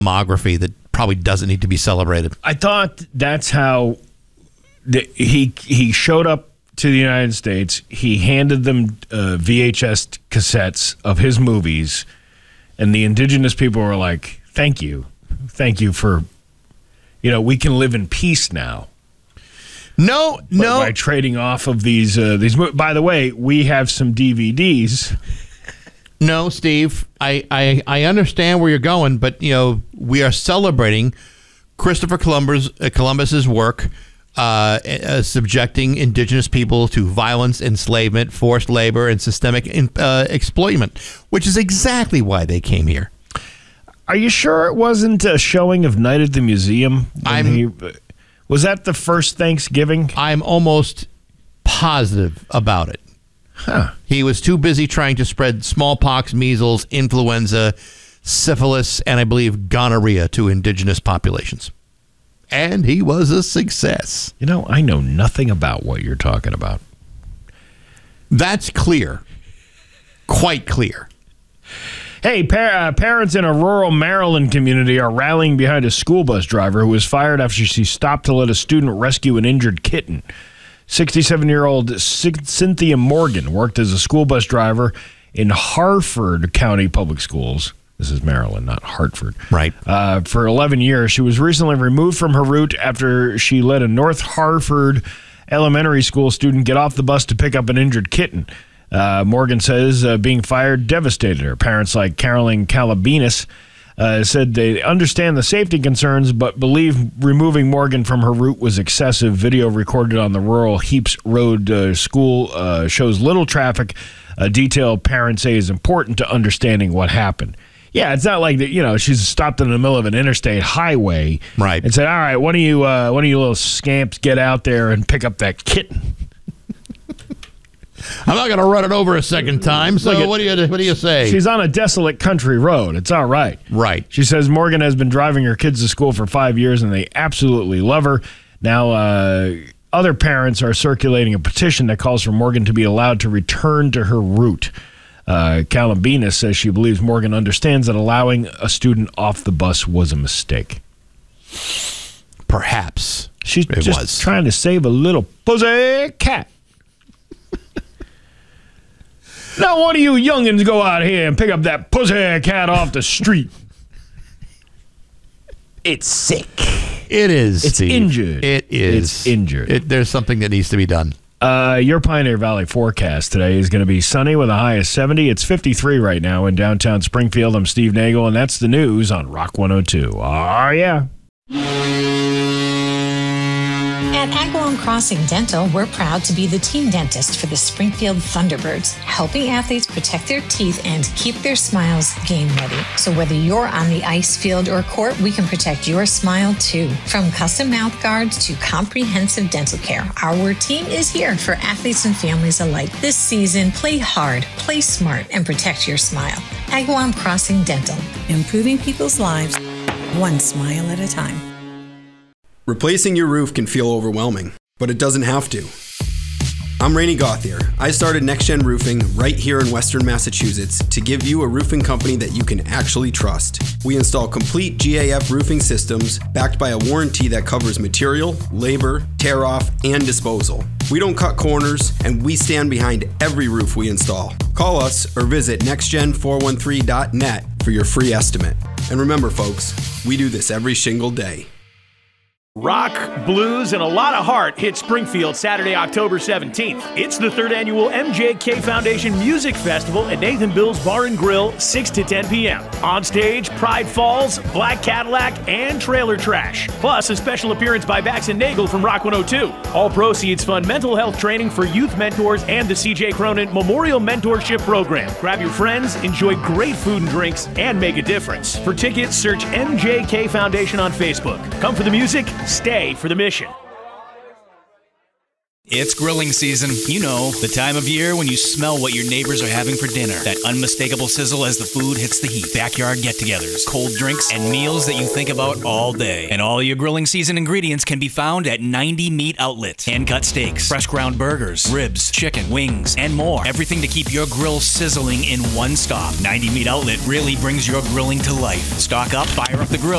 filmography that probably doesn't need to be celebrated. I thought that's how he showed up to the United States. He handed them VHS cassettes of his movies, and the indigenous people were like, thank you for, we can live in peace now. No. By trading off of these. By the way, we have some DVDs. No, Steve, I understand where you're going, but, we are celebrating Christopher Columbus's work subjecting indigenous people to violence, enslavement, forced labor, and systemic exploitment, which is exactly why they came here. Are you sure it wasn't a showing of Night at the Museum? Was that the first Thanksgiving? I'm almost positive about it. Huh. He was too busy trying to spread smallpox, measles, influenza, syphilis, and I believe gonorrhea to indigenous populations. And he was a success. I know nothing about what you're talking about. That's clear. Quite clear. Hey, parents in a rural Maryland community are rallying behind a school bus driver who was fired after she stopped to let a student rescue an injured kitten. 67-year-old Cynthia Morgan worked as a school bus driver in Harford County Public Schools. This is Maryland, not Hartford. Right. For 11 years. She was recently removed from her route after she let a North Harford elementary school student get off the bus to pick up an injured kitten. Morgan says being fired devastated her. Parents like Carolyn Calabinas said they understand the safety concerns, but believe removing Morgan from her route was excessive. Video recorded on the rural Heaps Road school shows little traffic, a detail parents say is important to understanding what happened. Yeah, it's not like that. She's stopped in the middle of an interstate highway, right, and said, "All right, one of you little scamps get out there and pick up that kitten." I'm not going to run it over a second time, so what do you say? She's on a desolate country road. It's all right. Right. She says Morgan has been driving her kids to school for 5 years, and they absolutely love her. Now, other parents are circulating a petition that calls for Morgan to be allowed to return to her route. Calabinas says she believes Morgan understands that allowing a student off the bus was a mistake. Perhaps. She's just trying to save a little pussy cat. Now, one of you youngins go out here and pick up that pussy cat off the street. It's sick. It is, It's Steve. injured. It is. It's injured. There's something that needs to be done. Your Pioneer Valley forecast today is going to be sunny with a high of 70. It's 53 right now in downtown Springfield. I'm Steve Nagel, and that's the news on Rock 102. Oh, yeah. At Agawam Crossing Dental, we're proud to be the team dentist for the Springfield Thunderbirds, helping athletes protect their teeth and keep their smiles game ready. So whether you're on the ice field or court, we can protect your smile too. From custom mouth guards to comprehensive dental care, our team is here for athletes and families alike. This season, play hard, play smart, and protect your smile. Agawam Crossing Dental. Improving people's lives, one smile at a time. Replacing your roof can feel overwhelming, but it doesn't have to. I'm Rainey Gauthier. I started Next Gen Roofing right here in Western Massachusetts to give you a roofing company that you can actually trust. We install complete GAF roofing systems backed by a warranty that covers material, labor, tear off, and disposal. We don't cut corners, and we stand behind every roof we install. Call us or visit nextgen413.net for your free estimate. And remember, folks, we do this every shingle day. Rock, blues, and a lot of heart hit Springfield Saturday, October 17th. It's the third annual MJK Foundation Music Festival at Nathan Bill's Bar and Grill, 6 to 10 p.m. On stage, Pride Falls, Black Cadillac, and Trailer Trash. Plus, a special appearance by Bax and Nagel from Rock 102. All proceeds fund mental health training for youth mentors and the C.J. Cronin Memorial Mentorship Program. Grab your friends, enjoy great food and drinks, and make a difference. For tickets, search MJK Foundation on Facebook. Come for the music, stay for the mission. It's grilling season. You know, the time of year when you smell what your neighbors are having for dinner. That unmistakable sizzle as the food hits the heat. Backyard get-togethers, cold drinks, and meals that you think about all day. And all your grilling season ingredients can be found at 90 Meat Outlet. Hand-cut steaks, fresh ground burgers, ribs, chicken, wings, and more. Everything to keep your grill sizzling in one stop. 90 Meat Outlet really brings your grilling to life. Stock up, fire up the grill,